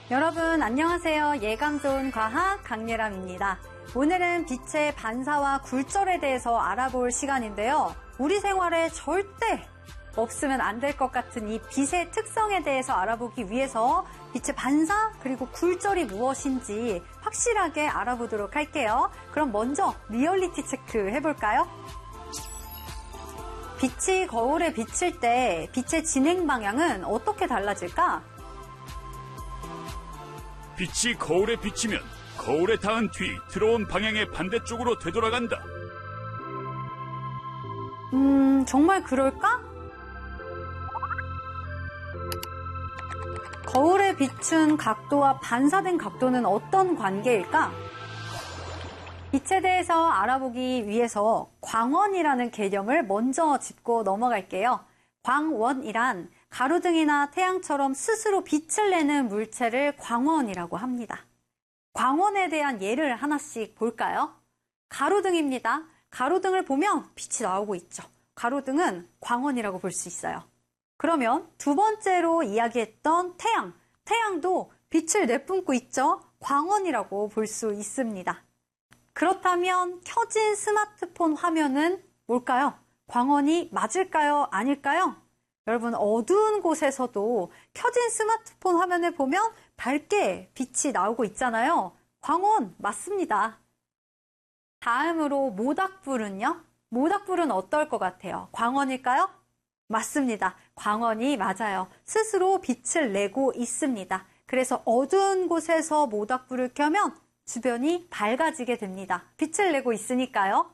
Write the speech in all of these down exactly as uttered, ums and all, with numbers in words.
여러분 안녕하세요. 예감 좋은 과학 강예람입니다. 오늘은 빛의 반사와 굴절에 대해서 알아볼 시간인데요. 우리 생활에 절대 없으면 안 될 것 같은 이 빛의 특성에 대해서 알아보기 위해서 빛의 반사 그리고 굴절이 무엇인지 확실하게 알아보도록 할게요. 그럼 먼저 리얼리티 체크 해볼까요? 빛이 거울에 비칠 때 빛의 진행 방향은 어떻게 달라질까? 빛이 거울에 비치면 거울에 닿은 뒤 들어온 방향의 반대쪽으로 되돌아간다. 음, 정말 그럴까? 거울에 비춘 각도와 반사된 각도는 어떤 관계일까? 빛에 대해서 알아보기 위해서 광원이라는 개념을 먼저 짚고 넘어갈게요. 광원이란 가로등이나 태양처럼 스스로 빛을 내는 물체를 광원이라고 합니다. 광원에 대한 예를 하나씩 볼까요? 가로등입니다. 가로등을 보면 빛이 나오고 있죠. 가로등은 광원이라고 볼 수 있어요. 그러면 두 번째로 이야기했던 태양, 태양도 빛을 내뿜고 있죠. 광원이라고 볼 수 있습니다. 그렇다면 켜진 스마트폰 화면은 뭘까요? 광원이 맞을까요? 아닐까요? 여러분 어두운 곳에서도 켜진 스마트폰 화면을 보면 밝게 빛이 나오고 있잖아요. 광원 맞습니다. 다음으로 모닥불은요? 모닥불은 어떨 것 같아요? 광원일까요? 맞습니다. 광원이 맞아요. 스스로 빛을 내고 있습니다. 그래서 어두운 곳에서 모닥불을 켜면 주변이 밝아지게 됩니다. 빛을 내고 있으니까요.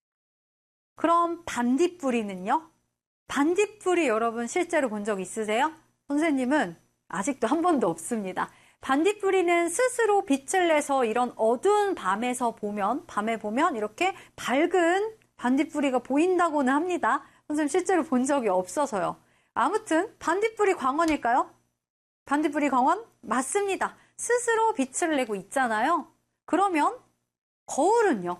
그럼 반딧불이는요? 반딧불이 여러분 실제로 본 적 있으세요? 선생님은 아직도 한 번도 없습니다. 반딧불이는 스스로 빛을 내서 이런 어두운 밤에서 보면, 밤에 보면 이렇게 밝은 반딧불이가 보인다고는 합니다. 선생님 실제로 본 적이 없어서요. 아무튼 반딧불이 광원일까요? 반딧불이 광원? 맞습니다. 스스로 빛을 내고 있잖아요. 그러면 거울은요?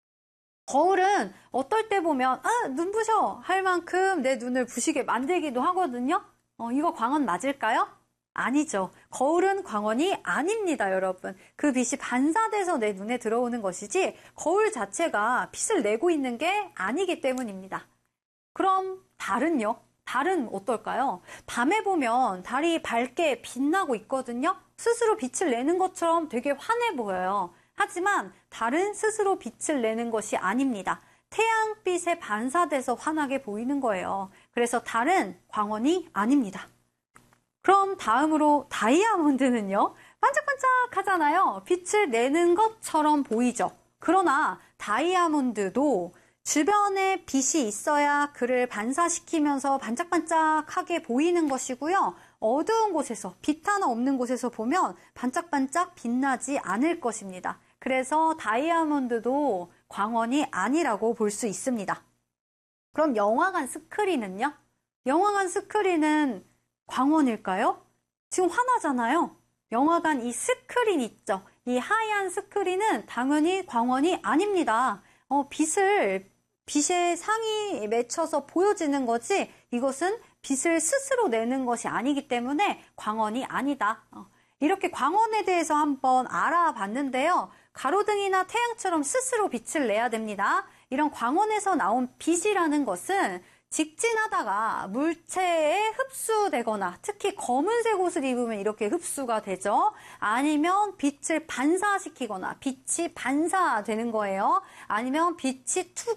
거울은 어떨 때 보면 아, 눈부셔 할 만큼 내 눈을 부시게 만들기도 하거든요. 어, 이거 광원 맞을까요? 아니죠. 거울은 광원이 아닙니다, 여러분. 그 빛이 반사돼서 내 눈에 들어오는 것이지 거울 자체가 빛을 내고 있는 게 아니기 때문입니다. 그럼 달은요? 달은 어떨까요? 밤에 보면 달이 밝게 빛나고 있거든요. 스스로 빛을 내는 것처럼 되게 환해 보여요. 하지만 달은 스스로 빛을 내는 것이 아닙니다. 태양빛에 반사돼서 환하게 보이는 거예요. 그래서 달은 광원이 아닙니다. 그럼 다음으로 다이아몬드는요? 반짝반짝 하잖아요. 빛을 내는 것처럼 보이죠. 그러나 다이아몬드도 주변에 빛이 있어야 그를 반사시키면서 반짝반짝하게 보이는 것이고요. 어두운 곳에서, 빛 하나 없는 곳에서 보면 반짝반짝 빛나지 않을 것입니다. 그래서 다이아몬드도 광원이 아니라고 볼 수 있습니다. 그럼 영화관 스크린은요? 영화관 스크린은 광원일까요? 지금 환하잖아요. 영화관 이 스크린 있죠? 이 하얀 스크린은 당연히 광원이 아닙니다. 어, 빛을, 빛에 상이 맺혀서 보여지는 거지 이것은 빛을 스스로 내는 것이 아니기 때문에 광원이 아니다. 어, 이렇게 광원에 대해서 한번 알아봤는데요. 가로등이나 태양처럼 스스로 빛을 내야 됩니다. 이런 광원에서 나온 빛이라는 것은 직진하다가 물체에 흡수되거나 특히 검은색 옷을 입으면 이렇게 흡수가 되죠. 아니면 빛을 반사시키거나 빛이 반사되는 거예요. 아니면 빛이 툭